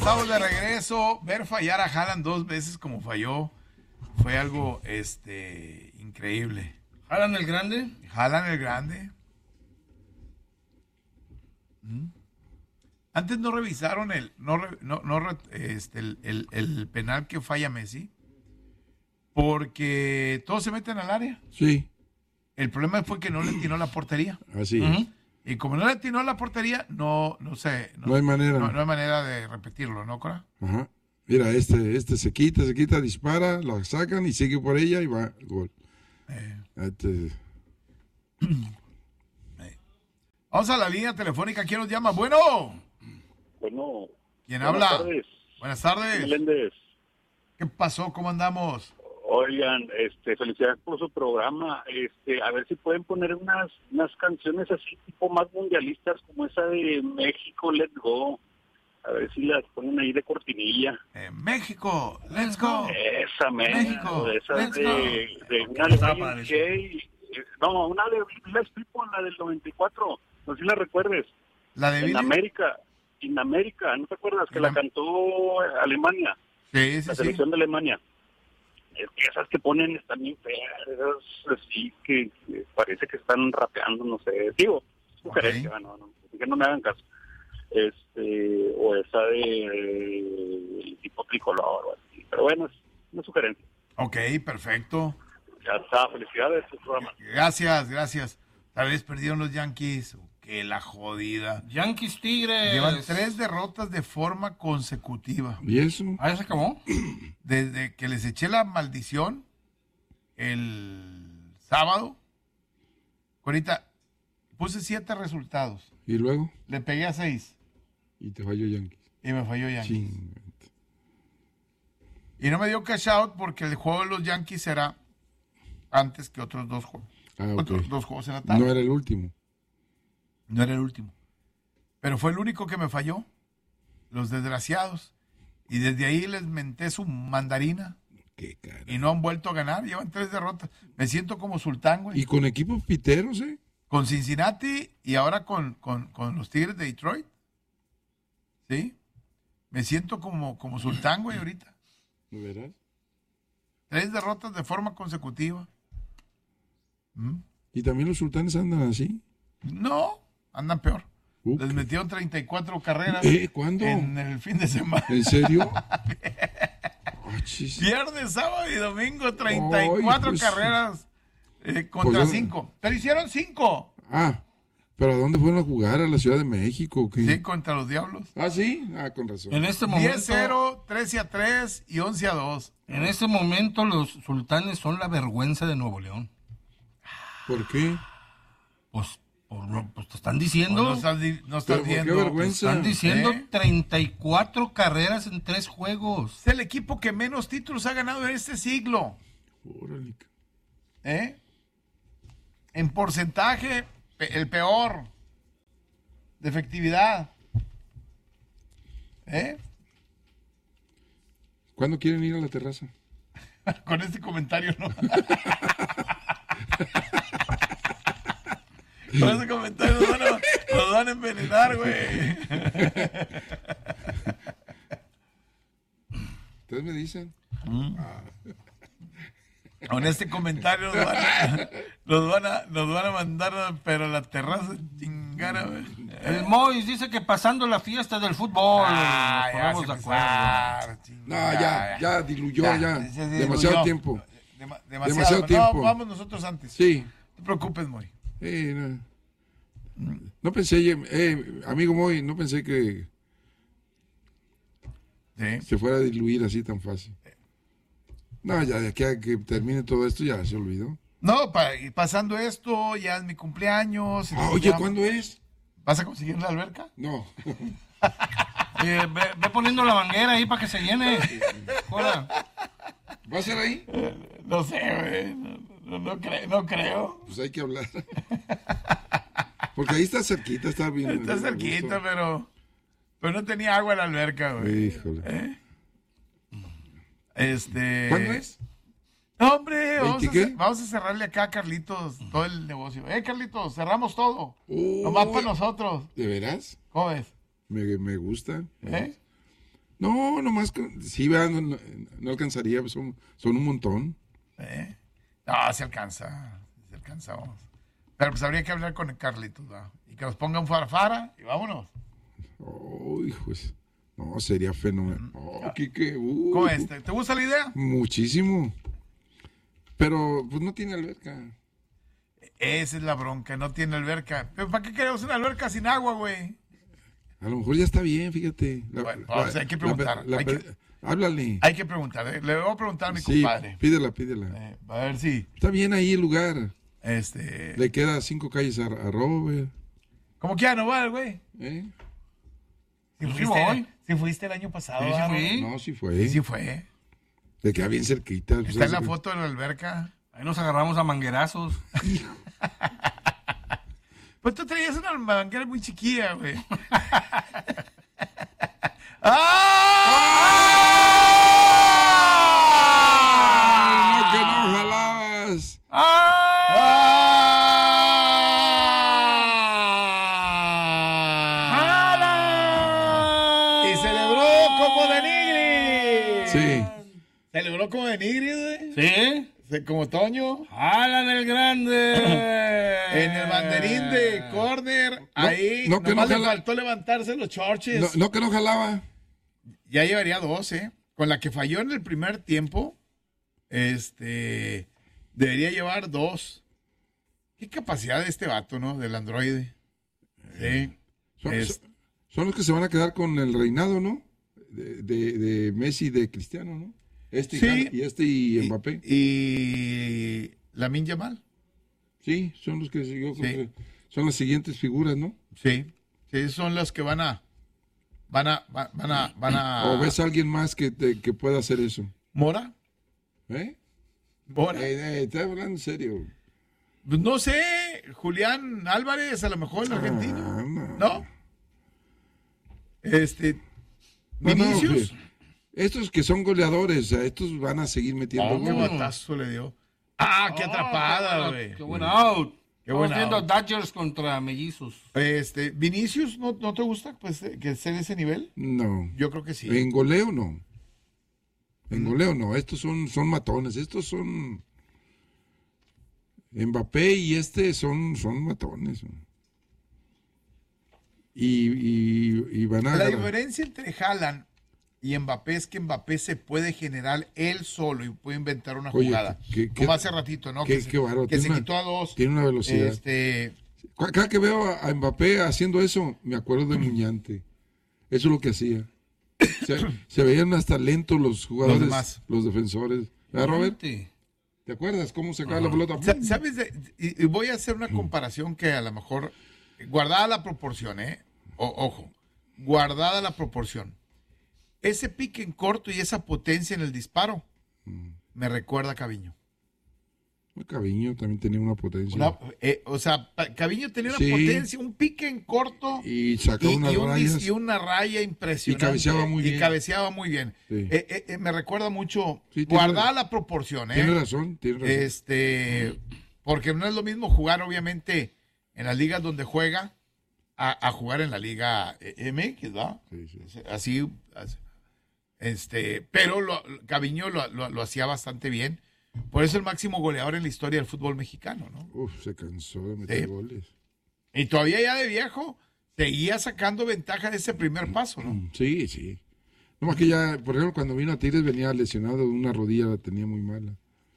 estamos de regreso. Ver fallar a Haaland 2 veces como falló fue algo increíble. ¿Haaland el grande? Haaland el grande. Antes no revisaron el penal que falla Messi, porque todos se meten al área. Sí. El problema fue que no le atinó la portería. Así es. Y como no le atinó la portería, no hay manera. No hay manera de repetirlo, ¿no, Cora? Ajá. Mira, este se quita, dispara, la sacan y sigue por ella y va, gol. Vamos a la línea telefónica. ¿Quién nos llama? Bueno. ¿Quién habla? Tardes. Buenas tardes. Meléndez. ¿Qué pasó? ¿Cómo andamos? Oigan, felicidades por su programa. A ver si pueden poner unas canciones así, tipo más mundialistas, como esa de México, Let's Go. A ver si las ponen ahí de cortinilla. México, Let's Go. Esa, México, esa let's de una de Jay. No, una de Les People, la del 94. No sé si la recuerdes. ¿La de En América, ¿no te acuerdas? Que la cantó Alemania. Sí, la selección de Alemania. Es que esas que ponen están bien feas, esas así que parece que están rapeando, no sé. Digo, sugerencia, no, que no me hagan caso. O esa de tipo tricolor o así. Pero bueno, es una sugerencia. Ok, perfecto. Ya está, felicidades por el programa. Gracias. Tal vez perdieron los Yankees. Que la jodida. Yankees Tigres. Llevan 3 derrotas de forma consecutiva. ¿Y eso? ¿Ah, se acabó? Desde que les eché la maldición el sábado. Ahorita puse 7 resultados. ¿Y luego? Le pegué a 6. Y te falló Yankees. Y me falló Yankees. Chingate. Y no me dio cash out porque el juego de los Yankees era antes que otros 2 juegos. Otros 2 juegos en la tarde. No era el último. No era el último. Pero fue el único que me falló. Los desgraciados. Y desde ahí les menté su mandarina. Qué cara. Y no han vuelto a ganar. Llevan 3 derrotas. Me siento como sultán, güey. Y con equipos piteros, ¿eh? Con Cincinnati y ahora con los Tigres de Detroit. ¿Sí? Me siento como sultán, güey, ahorita. ¿De veras? 3 derrotas de forma consecutiva. ¿Y también los sultanes andan así? No, andan peor. Les metieron 34 carreras. ¿Cuándo? En el fin de semana. ¿En serio? Viernes, sábado y domingo, 34 carreras contra 5. Pero hicieron 5. ¿pero a dónde fueron a jugar? ¿A la Ciudad de México? ¿Qué? Sí, contra los Diablos. ¿Ah, sí? Con razón. En este momento 10-0, 13-3 y 11-2. En este momento los sultanes son la vergüenza de Nuevo León. ¿Por qué? Pues te están diciendo. No estás ¿Pero viendo. por qué vergüenza? Están diciendo 34 carreras en 3 juegos. Es el equipo que menos títulos ha ganado en este siglo. Órale. En porcentaje, el peor de efectividad. ¿Cuándo quieren ir a la terraza? Con este comentario, ¿no? Con ese comentario nos van a envenenar, güey. ¿Ustedes me dicen? Con este comentario nos van a mandar, pero a la terraza chingara, güey. El Mois dice que pasando la fiesta del fútbol. Ya nos se ponemos de acuerdo. No, ya diluyó, ya. Demasiado tiempo. Demasiado tiempo. No, vamos nosotros antes. Sí. No te preocupes, Moy. No pensé, amigo Moy, no pensé que se fuera a diluir así tan fácil. No, ya de aquí a que termine todo esto ya se olvidó. No, pasando esto, ya es mi cumpleaños. Oye, ¿cuándo es? ¿Vas a conseguir la alberca? No. Ve poniendo la manguera ahí para que se llene. Hola. ¿Va a ser ahí? No sé, güey. No creo. Pues hay que hablar. Porque ahí está cerquita, está bien. Está cerquita, pero no tenía agua en la alberca, güey. Híjole. ¿Cuándo es? No, hombre, vamos a cerrarle acá a Carlitos todo el negocio. Carlitos, cerramos todo. Nomás para nosotros. ¿De veras? ¿Cómo ves? Me gusta. No, nomás, sí, no alcanzaría, pues son un montón. No, se alcanza, vamos. Pero pues habría que hablar con el Carlitos, ¿verdad? Y que nos ponga un farfara y vámonos. Pues, no, sería fenomenal. Quique, ¿Cómo es? ¿Te gusta la idea? Muchísimo. Pero, pues no tiene alberca. Esa es la bronca, no tiene alberca. ¿Pero para qué queremos una alberca sin agua, güey? A lo mejor ya está bien, fíjate. Bueno, hay que preguntar. Háblale. Hay que preguntar, ¿eh? Le voy a preguntar a mi compadre. Pídela. A ver si... Está bien ahí el lugar. Le queda 5 calles a Robert. ¿Cómo que ya no va, güey? Si fuiste el año pasado. Sí, fui. No, sí fue. Sí fue. Le queda bien cerquita. Pues, está en la foto de la alberca. Ahí nos agarramos a manguerazos. Pues tú traías una manguera muy chiquilla, güey. ¡Que no jalabas! Y celebró como de Nigris. Sí. Celebró como de Nigris, güey. ¿Sí? Como Toño. ¡Alan el Grande! En el banderín de córner, ahí no, que nomás no le faltó levantarse los chorches. No, que no jalaba. Ya llevaría 2, ¿eh? Con la que falló en el primer tiempo, debería llevar 2. Qué capacidad de este vato, ¿no? Del androide. Sí. Son los que se van a quedar con el reinado, ¿no? De Messi y de Cristiano, ¿no? Sí. Y Mbappé. Y Lamine Yamal. Sí, son los que son las siguientes figuras, ¿no? Sí, son los que van a. ¿O ves a alguien más que pueda hacer eso? ¿Mora? Mora. Estás hablando en serio. Pues no sé, Julián Álvarez, a lo mejor el argentino. ¿No? Vinicius. Estos que son goleadores, estos van a seguir metiendo qué goles. batazo le dio. Qué atrapada, güey. Qué buen out. Estamos viendo Dodgers contra Mellizos. Vinicius, ¿no te gusta pues, que esté en ese nivel? No. Yo creo que sí. En goleo no. Estos son matones. Estos son Mbappé y son matones. Y van a... La diferencia entre Haaland y Mbappé es que Mbappé se puede generar él solo y puede inventar una jugada. Como hace ratito, ¿no? Qué bárbaro. Que se quitó a 2. Tiene una velocidad. Cada que veo a Mbappé haciendo eso, me acuerdo de Muñante. Eso es lo que hacía. Se veían hasta lentos los jugadores, los defensores. ¿Verdad, Robert? ¿Te acuerdas cómo sacaba la pelota? ¿Sabes? Y voy a hacer una comparación que a lo mejor, guardada la proporción, ojo, guardada la proporción. Ese pique en corto y esa potencia en el disparo me recuerda a Caviño. Caviño también tenía una potencia. Caviño tenía una potencia, un pique en corto y sacaba una raya impresionante. Y cabeceaba muy bien. Sí. Me recuerda mucho, guardada la proporción. Tiene razón. Porque no es lo mismo jugar, obviamente, en las ligas donde juega a jugar en la Liga MX, ¿verdad? Sí. Así. Pero Caviño lo hacía bastante bien. Por eso el máximo goleador en la historia del fútbol mexicano, ¿no? Se cansó de meter goles. Y todavía ya de viejo seguía sacando ventaja de ese primer paso, ¿no? Sí. No más que ya, por ejemplo, cuando vino a Tigres venía lesionado de una rodilla, la tenía muy mala.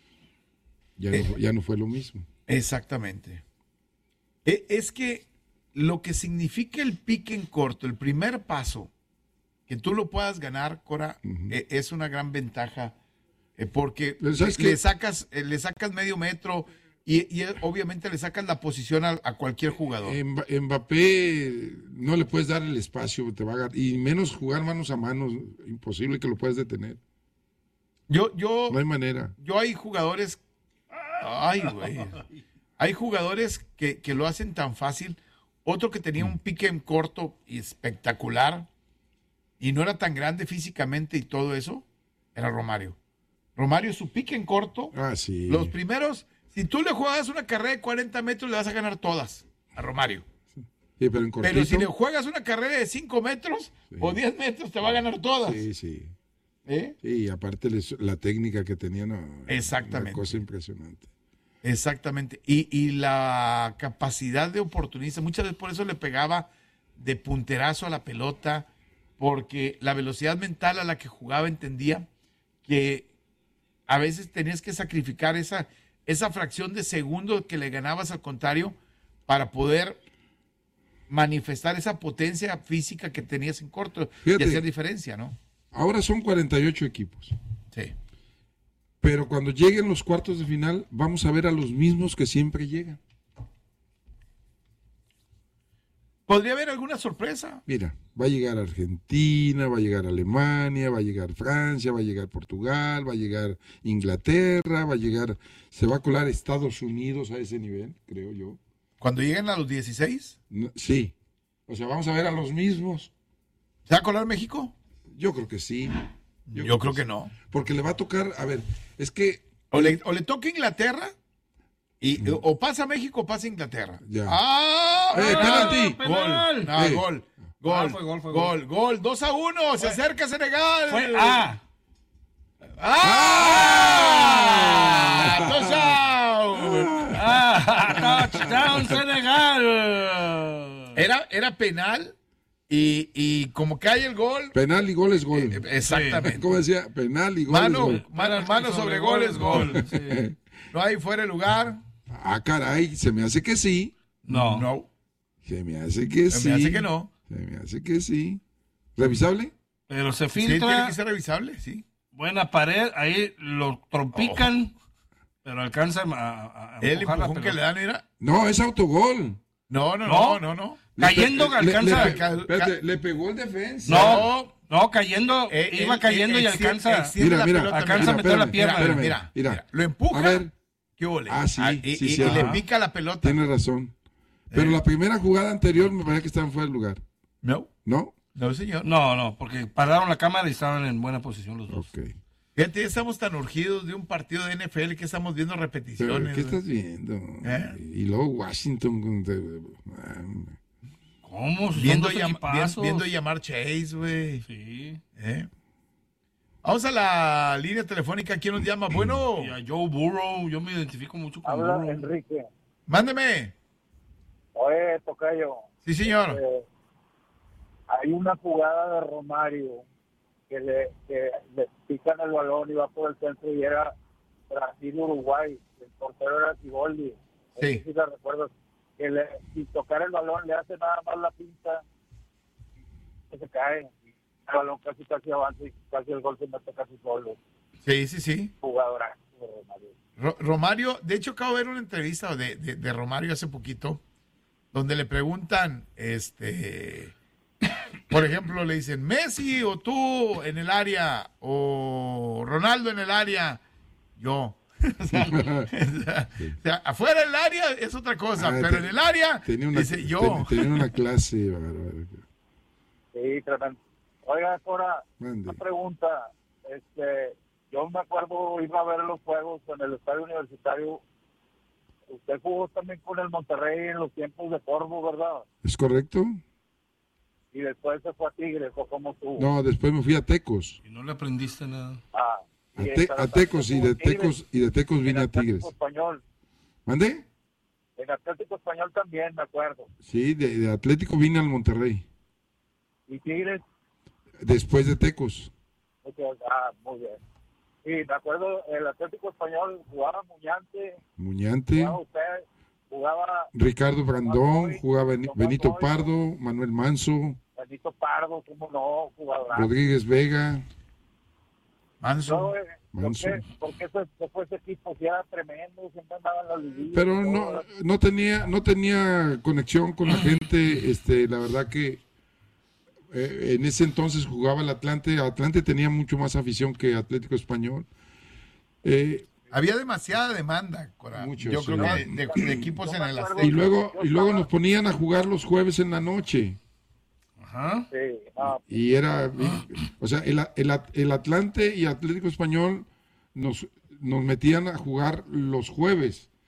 Ya no fue lo mismo. Exactamente. Es que lo que significa el pique en corto, el primer paso, que tú lo puedas ganar, Cora, es una gran ventaja. Porque le sacas medio metro y obviamente le sacas la posición a cualquier jugador. Mbappé no le puedes dar el espacio, y menos jugar manos a manos, imposible que lo puedas detener. No hay manera. Hay jugadores, hay jugadores que lo hacen tan fácil. Otro que tenía un pique en corto y espectacular y no era tan grande físicamente y todo eso, era Romario. Romario, su pique en corto, sí. Los primeros, si tú le juegas una carrera de 40 metros, le vas a ganar todas a Romario. Sí, pero en cortito. Pero si le juegas una carrera de 5 metros o 10 metros, te va a ganar todas. Sí, sí. ¿Eh? Sí, aparte la técnica que tenía, no, Exactamente. Una cosa impresionante. Exactamente. Y la capacidad de oportunista, muchas veces por eso le pegaba de punterazo a la pelota, porque la velocidad mental a la que jugaba entendía que a veces tenías que sacrificar esa fracción de segundo que le ganabas al contrario para poder manifestar esa potencia física que tenías en corto. Fíjate, y hacer diferencia, ¿no? Ahora son 48 equipos. Sí. Pero cuando lleguen los cuartos de final, vamos a ver a los mismos que siempre llegan. ¿Podría haber alguna sorpresa? Mira, va a llegar Argentina, va a llegar Alemania, va a llegar Francia, va a llegar Portugal, va a llegar Inglaterra, se va a colar Estados Unidos a ese nivel, creo yo. ¿Cuando lleguen a los 16? No, sí. O sea, vamos a ver a los mismos. ¿Se va a colar México? Yo creo que sí. Yo creo que no. Porque le va a tocar, a ver, es que... O le toca Inglaterra, o pasa México o pasa Inglaterra. Ya. ¡Ah! ¡Penalti! Gol. No, Sí. gol. Fue gol. Gol. 2-1. Se acerca Senegal. Fue touchdown Senegal. Era penal y como cae el gol. Penal y gol es gol. Exactamente. ¿Cómo decía? Penal y gol es gol. Mano sobre gol es gol. Sí. No hay fuera de lugar. Ah, caray, se me hace que sí. No. Se me hace que sí. Se me hace que no. Se me hace que sí. ¿Revisable? Pero se Sí, tiene filtra. que ser revisable, sí. Buena pared, ahí lo trompican, pero alcanza a El empujar la empujón que le pelota. dan era. No, es autogol. No. Cayendo alcanza. Le pegó el defensa. No, cayendo, iba cayendo y alcanza. Mira, alcanza a meter la pierna. Mira, lo empuja. A ver. ¿Qué ole? Ah, sí, y sí, le ajá. pica la pelota. Tienes razón. Pero la primera jugada anterior me parece que estaban fuera del lugar. No, señor. No, porque pararon la cámara y estaban en buena posición los dos. Ok. Fíjate, estamos tan urgidos de un partido de NFL que estamos viendo Pero, repeticiones. ¿qué estás viendo? Y luego Washington. ¿Cómo? Son Viendo, dos equipazos. viendo llamar Chase, güey. Sí. Vamos a la línea telefónica. ¿Quién nos llama? Bueno, Y a Joe Burrow, yo me identifico mucho con Habla Burrow. Enrique. mándeme. Oye, tocayo. Sí, señor. Hay una jugada de Romario que le pican el balón y va por el centro y era Brasil-Uruguay. El portero era Siboldi. Sí. Si te recuerdas. Que si tocar el balón le hace nada más la pinta que se cae. El balón casi avanza y casi el gol se mete casi solo. Sí. Jugadora de Romario. Romario, de hecho acabo de ver una entrevista de Romario hace poquito, donde le preguntan, por ejemplo, le dicen, Messi o tú en el área, o Ronaldo en el área, yo. o sea, afuera del área es otra cosa, pero en el área, dice yo. Tenía una clase. Sí, tremendo. Oiga, Cora, Mande. una pregunta. Yo me acuerdo, iba a ver los juegos en el estadio universitario. Usted jugó también con el Monterrey en los tiempos de Corvo, ¿verdad? ¿Es correcto? Y después se fue a Tigres, ¿o cómo estuvo? No, después me fui a Tecos. Y no le aprendiste nada. A Tecos y de Tecos vine a Tigres. Español. ¿Mande? En Atlético Español también, me acuerdo. Sí, de Atlético vine al Monterrey. ¿Y Tigres? Después de Tecos. Muy bien. Sí, me acuerdo, el Atlético Español jugaba Muñante. jugaba usted, jugaba Ricardo Brandón, jugaba Benito Pardo, Manuel Manso, Benito Pardo, cómo no, jugador. Rodríguez Vega. Manso. ¿Por qué se fue ese equipo? Si era tremendo, siempre andaba en la liguilla. Pero no tenía conexión con la gente. La verdad que en ese entonces jugaba el Atlante. Atlante tenía mucho más afición que Atlético Español. Había demasiada demanda, Cora. Muchos, yo creo sí. que de equipos en el Azteca. Y luego nos ponían a jugar los jueves en la noche. Ajá. Sí, Y era, o sea, el Atlante y Atlético Español nos metían a jugar los jueves.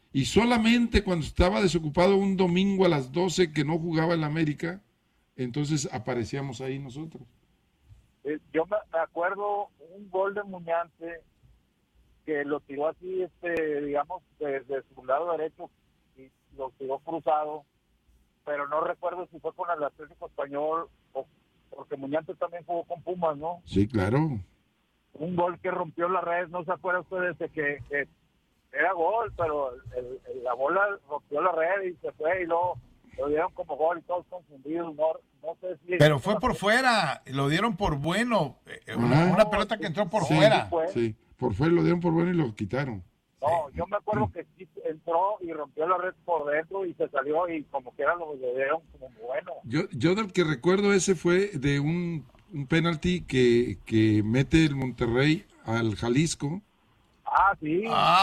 Y solamente cuando estaba desocupado un domingo a las 12 que no jugaba en la América, entonces aparecíamos ahí nosotros. Yo me acuerdo un gol de Muñante que lo tiró así, digamos, desde su lado derecho y lo tiró cruzado, pero no recuerdo si fue con el Atlético Español o porque Muñante también jugó con Pumas, ¿no? Sí, claro. Un gol que rompió la red, ¿no se acuerda usted de que era gol, pero la bola rompió la red y se fue y luego lo dieron como gol y todos confundidos, no sé si... Pero fue por fuera, lo dieron por bueno, una pelota que entró por fuera. Sí, por fuera lo dieron por bueno y lo quitaron. No, yo me acuerdo que sí entró y rompió la red por dentro y se salió y como quiera lo dieron como bueno. Yo del que recuerdo ese fue de un penalti que mete el Monterrey al Jalisco. Ah, sí.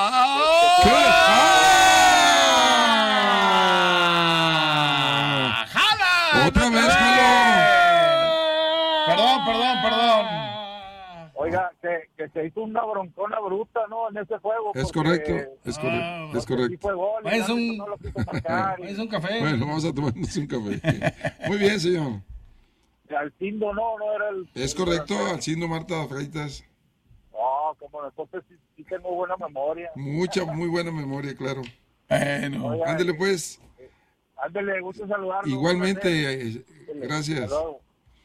¡Jala! ¡Otra vez, Perdón. Oiga, que se hizo una broncona bruta, ¿no? En ese juego. Es porque, correcto. Sí fue gol, y Es un- no lo quiso marcar, Es un café. Bueno, vamos a tomarnos un café. Muy bien, señor. Alcindo no era el... Es correcto, Alcindo Marta Freitas. No, como entonces sí tengo buena memoria. Muy buena memoria, claro. Bueno, Oiga, Ándele pues. Ándele, gusto saludarlo. Igualmente, gracias. Hasta luego.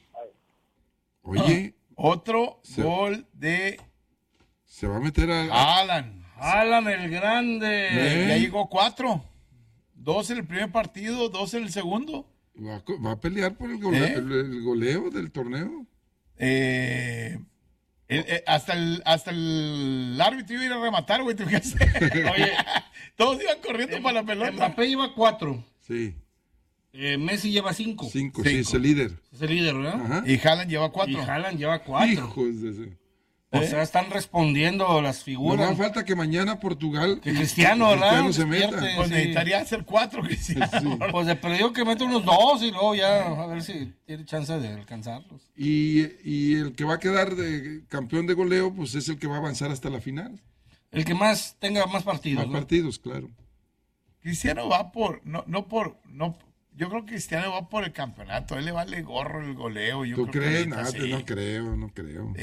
Oye, otro Sí. gol de se va a meter a... Alan. Alan el Grande. Ya llegó 4. 2 en el primer partido, 2 en el segundo. Va a pelear por el goleo, ¿Eh? el goleo del torneo. Hasta el árbitro iba a ir a rematar, güey. Oye, Todos iban corriendo para la pelota. Mbappé lleva 4. Sí, Messi lleva 5. 5, sí, Cinco. es el líder. Es el líder, ¿verdad? Ajá. Y Haaland lleva Y 4. Haaland lleva 4. Hijos de ese. O sea, están respondiendo las No figuras. da falta que mañana Portugal... Que Cristiano, ¿verdad? Cristiano se meta. Despierte. Pues Sí. necesitaría hacer 4, Cristiano. Pues de perdido que mete unos 2 y luego ya a ver si tiene chance de alcanzarlos. Y el que va a quedar de campeón de goleo, pues es el que va a avanzar hasta la final. El que más tenga más partidos, Más ¿no? partidos, claro. Cristiano va por, yo creo que Cristiano va por el campeonato. A él le vale gorro el goleo. Yo ¿Tú creo que crees? ahorita Nada, sí. no creo.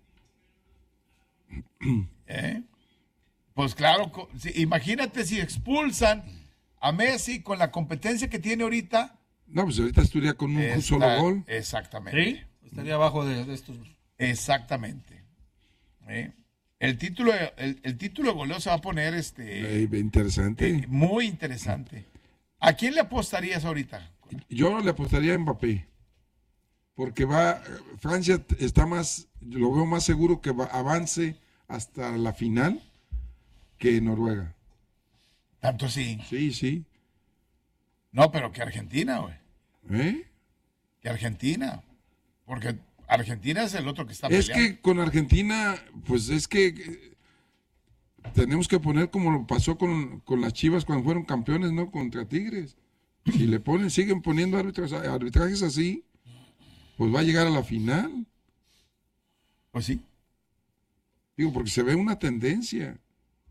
Pues claro, imagínate si expulsan a Messi con la competencia que tiene ahorita. No, pues ahorita estudia con un solo gol. Exactamente. Sí, estaría abajo de estos. Exactamente. El título de goleo se va a poner Interesante. muy interesante. ¿A quién le apostarías ahorita? Yo le apostaría a Mbappé. Porque Francia está lo veo más seguro que avance hasta la final que Noruega. Tanto sí. Sí. No, pero que Argentina, güey. ¿Eh? Que Argentina. Porque Argentina es el otro que está Es peleando. que con Argentina, pues es que tenemos que poner como lo pasó con las Chivas cuando fueron campeones, ¿no? Contra Tigres. Si siguen poniendo arbitrajes así, pues va a llegar a la final. Pues sí. Digo, porque se ve una tendencia.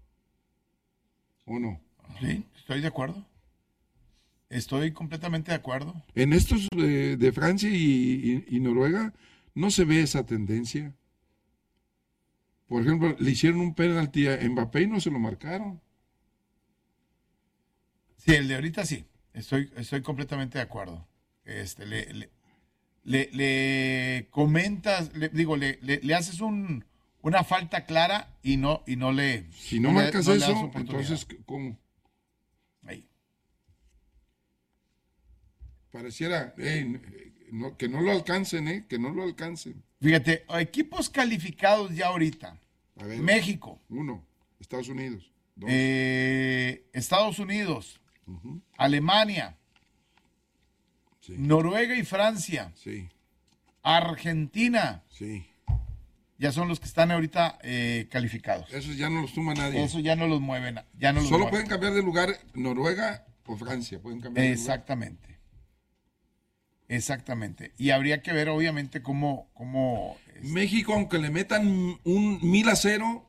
¿O no? Sí, estoy de acuerdo. Estoy completamente de acuerdo. En estos de Francia y Noruega no se ve esa tendencia. Por ejemplo, le hicieron un penalti a Mbappé y no se lo marcaron. Sí, el de ahorita sí. Estoy completamente de acuerdo. Le comentas, le haces una falta clara y no le. Si no le- marcas no le das eso, oportunidad. entonces, ¿cómo? Ahí. Pareciera que no lo alcancen, que no lo alcancen. Fíjate, equipos calificados ya ahorita. A ver, México, 1, Estados Unidos. 2, Estados Unidos, Alemania, sí, Noruega y Francia, sí, Argentina, sí. ya son los que están ahorita calificados. Esos ya no los toma nadie. Eso ya no los mueven. Ya no los Solo mueven. pueden cambiar de lugar Noruega o Francia. Pueden cambiar de lugar. Exactamente. Y habría que ver, obviamente, cómo México, aunque le metan un 1000-0,